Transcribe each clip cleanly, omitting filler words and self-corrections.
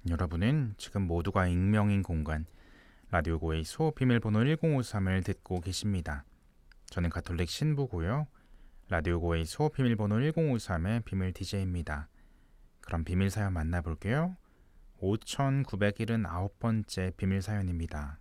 여러분은 지금 모두가 익명인 공간 라디오고의 소 비밀번호 1053을 듣고 계십니다. 저는 가톨릭 신부고요. 라디오고의 소 비밀번호 1053의 비밀 DJ입니다. 그럼 비밀 사연 만나볼게요. 5979번째 비밀 사연입니다.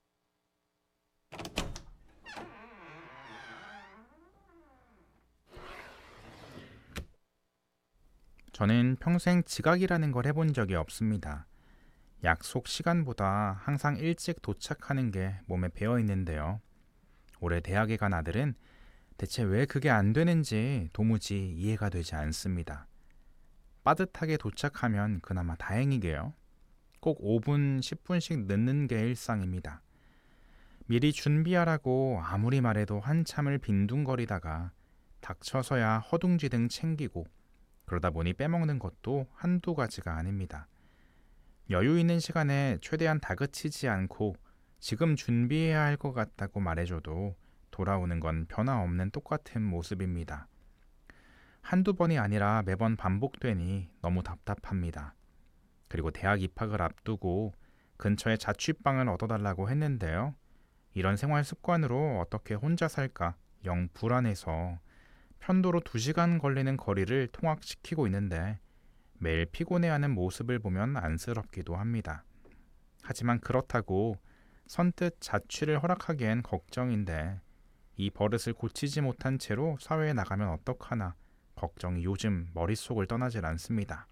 저는 평생 지각이라는 걸 해본 적이 없습니다. 약속 시간보다 항상 일찍 도착하는 게 몸에 배어 있는데요. 올해 대학에 간 아들은 대체 왜 그게 안 되는지 도무지 이해가 되지 않습니다. 빠듯하게 도착하면 그나마 다행이게요. 꼭 5분, 10분씩 늦는 게 일상입니다. 미리 준비하라고 아무리 말해도 한참을 빈둥거리다가 닥쳐서야 허둥지둥 챙기고 그러다 보니 빼먹는 것도 한두 가지가 아닙니다. 여유 있는 시간에 최대한 다그치지 않고 지금 준비해야 할 것 같다고 말해줘도 돌아오는 건 변화없는 똑같은 모습입니다. 한두 번이 아니라 매번 반복되니 너무 답답합니다. 그리고 대학 입학을 앞두고 근처에 자취방을 얻어달라고 했는데요. 이런 생활 습관으로 어떻게 혼자 살까 영 불안해서 편도로 2시간 걸리는 거리를 통학시키고 있는데 매일 피곤해하는 모습을 보면 안쓰럽기도 합니다. 하지만 그렇다고 선뜻 자취를 허락하기엔 걱정인데 이 버릇을 고치지 못한 채로 사회에 나가면 어떡하나 걱정이 요즘 머릿속을 떠나질 않습니다.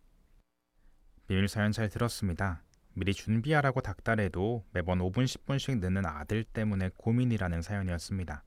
비밀 사연 잘 들었습니다. 미리 준비하라고 닥달해도 매번 5분 10분씩 늦는 아들 때문에 고민이라는 사연이었습니다.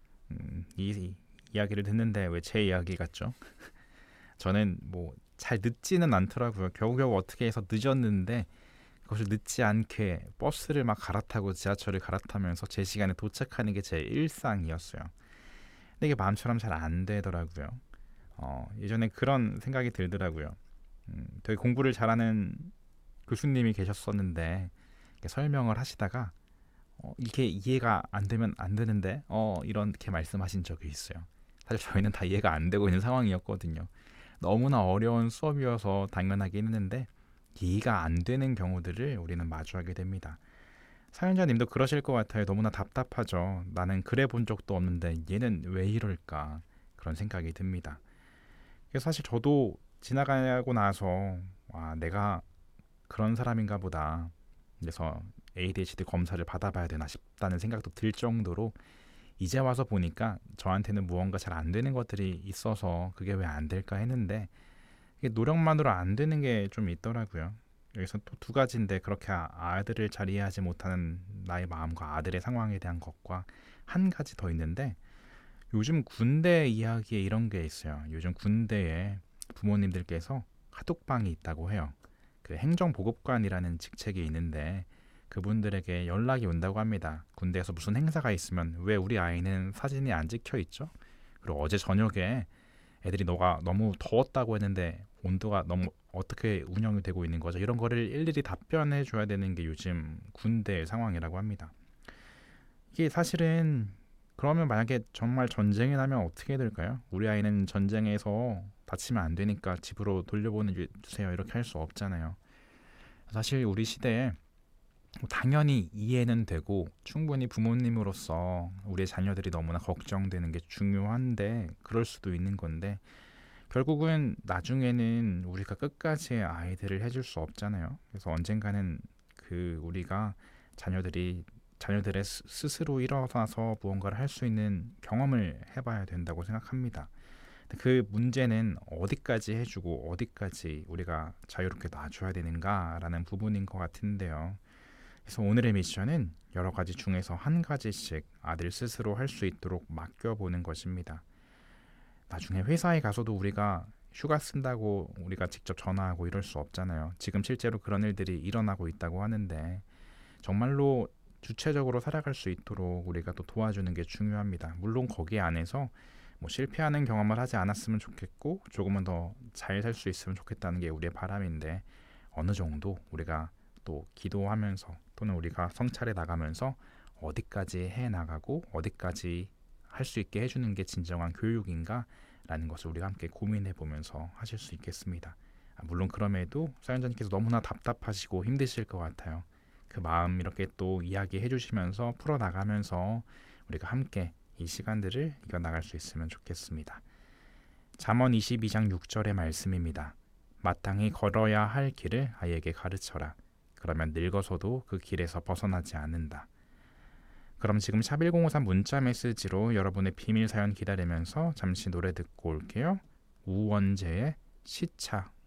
이 이야기를 듣는데 왜 제 이야기 같죠? 저는 잘 늦지는 않더라고요. 겨우겨우 어떻게 해서 늦었는데 그것을 늦지 않게 버스를 막 갈아타고 지하철을 갈아타면서 제 시간에 도착하는 게 제 일상이었어요. 근데 이게 마음처럼 잘 안 되더라고요. 예전에 그런 생각이 들더라고요. 되게 공부를 잘하는 교수님이 계셨었는데 이렇게 설명을 하시다가 이게 이해가 안 되면 안 되는데 이렇게 말씀하신 적이 있어요. 사실 저희는 다 이해가 안 되고 있는 상황이었거든요. 너무나 어려운 수업이어서 당연하긴 했는데 이해가 안 되는 경우들을 우리는 마주하게 됩니다. 사연자님도 그러실 것 같아요. 너무나 답답하죠. 나는 그래 본 적도 없는데 얘는 왜 이럴까 그런 생각이 듭니다. 그래서 사실 저도 지나가고 나서 내가 그런 사람인가 보다. 그래서 ADHD 검사를 받아봐야 되나 싶다는 생각도 들 정도로 이제 와서 보니까 저한테는 무언가 잘 안 되는 것들이 있어서 그게 왜 안 될까 했는데 이게 노력만으로 안 되는 게 좀 있더라고요. 여기서 또 두 가지인데 그렇게 아들을 잘 이해하지 못하는 나의 마음과 아들의 상황에 대한 것과 한 가지 더 있는데 요즘 군대 이야기에 이런 게 있어요. 요즘 군대에 부모님들께서 카톡방이 있다고 해요. 그 행정보급관이라는 직책이 있는데 그분들에게 연락이 온다고 합니다. 군대에서 무슨 행사가 있으면 왜 우리 아이는 사진이 안 찍혀 있죠? 그리고 어제 저녁에 애들이 너가 너무 더웠다고 했는데 온도가 너무 어떻게 운영이 되고 있는 거죠? 이런 거를 일일이 답변해 줘야 되는 게 요즘 군대 상황이라고 합니다. 이게 사실은 그러면 만약에 정말 전쟁이 나면 어떻게 될까요? 우리 아이는 전쟁에서 다치면 안 되니까 집으로 돌려보내주세요 이렇게 할 수 없잖아요. 사실 우리 시대에 당연히 이해는 되고 충분히 부모님으로서 우리의 자녀들이 너무나 걱정되는 게 중요한데 그럴 수도 있는 건데 결국은 나중에는 우리가 끝까지 아이들을 해줄 수 없잖아요. 그래서 언젠가는 우리가 자녀들의 스스로 일어나서 무언가를 할 수 있는 경험을 해봐야 된다고 생각합니다. 그 문제는 어디까지 해주고 어디까지 우리가 자유롭게 놔줘야 되는가라는 부분인 것 같은데요. 그래서 오늘의 미션은 여러 가지 중에서 한 가지씩 아들 스스로 할 수 있도록 맡겨보는 것입니다. 나중에 회사에 가서도 우리가 휴가 쓴다고 우리가 직접 전화하고 이럴 수 없잖아요. 지금 실제로 그런 일들이 일어나고 있다고 하는데 정말로 주체적으로 살아갈 수 있도록 우리가 또 도와주는 게 중요합니다. 물론 거기 안에서 실패하는 경험을 하지 않았으면 좋겠고 조금은 더 잘 살 수 있으면 좋겠다는 게 우리의 바람인데 어느 정도 우리가 또 기도하면서 또는 우리가 성찰해 나가면서 어디까지 해 나가고 어디까지 할 수 있게 해주는 게 진정한 교육인가 라는 것을 우리가 함께 고민해 보면서 하실 수 있겠습니다. 물론 그럼에도 사연자님께서 너무나 답답하시고 힘드실 것 같아요. 그 마음 이렇게 또 이야기해 주시면서 풀어나가면서 우리가 함께 이 시간들을 이겨나갈 수 있으면 좋겠습니다. 잠언 22장 6절의 말씀입니다. 마땅히 걸어야 할 길을 아이에게 가르쳐라. 그러면 늙어서도 그 길에서 벗어나지 않는다. 그럼 지금 샵1053 문자 메시지로 여러분의 비밀 사연 기다리면서 잠시 노래 듣고 올게요. 우원재의 시차.